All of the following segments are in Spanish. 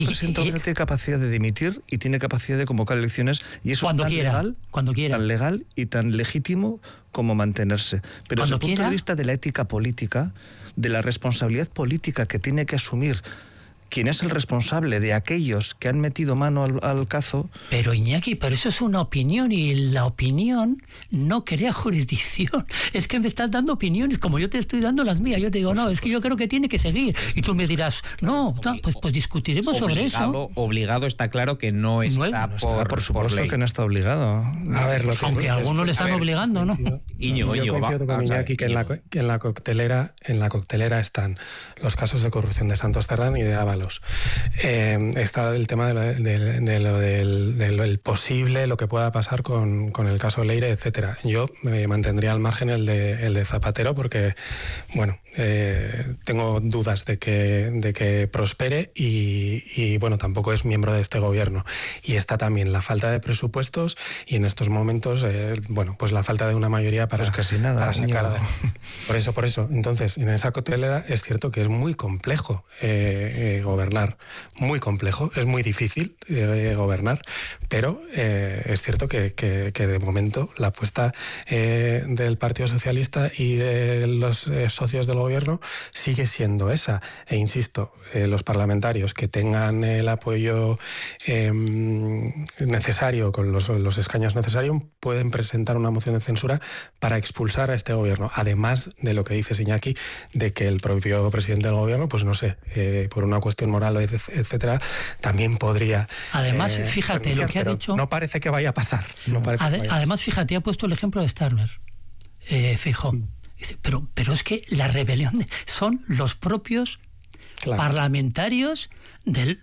El presidente no tiene capacidad de dimitir y tiene capacidad de convocar elecciones, y eso es tan legal y tan legítimo como mantenerse. Pero desde el punto de vista de la ética política, de la responsabilidad política que tiene que asumir quien es el responsable de aquellos que han metido mano al cazo... Pero Iñaki, pero eso es una opinión, y la opinión no crea jurisdicción. Es que me estás dando opiniones como yo te estoy dando las mías. Yo te digo, no, es que yo creo que tiene que seguir. Y tú me dirás, no, pues discutiremos sobre eso. Obligado está claro que no está por supuesto ley. Que no está obligado. A ver, aunque a algunos le están obligando, ¿no? Yo coincido con Iñaki que en la coctelera están los casos de corrupción de Santos Cerdán y de Ábalos. Está el tema del posible, lo que pueda pasar con el caso Leire, etcétera. Yo me mantendría al margen el de Zapatero, porque bueno, tengo dudas de que prospere, y bueno, tampoco es miembro de este gobierno. Y está también la falta de presupuestos, y en estos momentos bueno, pues la falta de una mayoría para, pues casi nada, para sacar por eso. Entonces, en esa coctelera es cierto que es muy complejo gobernar, muy complejo, es muy difícil gobernar, pero es cierto que de momento la apuesta del Partido Socialista y de los socios del gobierno sigue siendo esa. E insisto, los parlamentarios que tengan el apoyo necesario, con los escaños necesarios, pueden presentar una moción de censura para expulsar a este gobierno. Además de lo que dice Iñaki, de que el propio presidente del gobierno, pues no sé, por una cuestión moral, etcétera, también podría... Además, fíjate lo que ha dicho... No parece que vaya a pasar. Además, fíjate, ha puesto el ejemplo de Starmer, Feijóo. Pero es que la rebelión son los propios parlamentarios del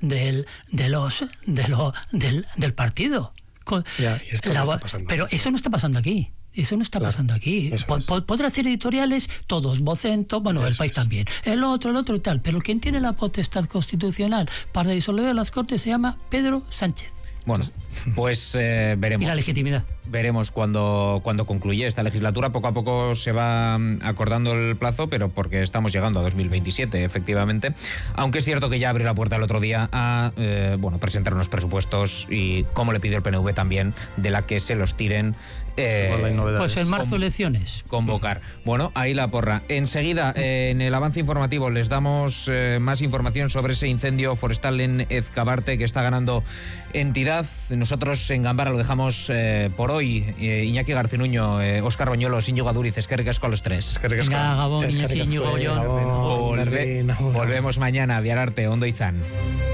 partido. Ya, y es que no está pasando. Pero eso no está pasando aquí. Eso no está pasando aquí. Podrá hacer editoriales todos, Vocento, bueno, El País también, el otro y tal, pero quien tiene la potestad constitucional para disolver las Cortes se llama Pedro Sánchez. Bueno, pues veremos. Y la legitimidad. Veremos cuando concluye esta legislatura. Poco a poco se va acordando el plazo, pero porque estamos llegando a 2027, efectivamente. Aunque es cierto que ya abrió la puerta el otro día a presentar unos presupuestos, y como le pidió el PNV también, de la que se los tiren. Pues en marzo elecciones. Convocar. Bueno, ahí la porra. Enseguida, en el avance informativo, les damos más información sobre ese incendio forestal en Ezcabarte que está ganando entidad. Nosotros en Gambara lo dejamos por hoy. Iñaki Garcinuño, Óscar Roñolo, Íñigo Aduriz, eskerrik asko a los tres. Venga, Gabón, Iñaki, Íñigo, Volvemos mañana. Biar arte, ondo izan.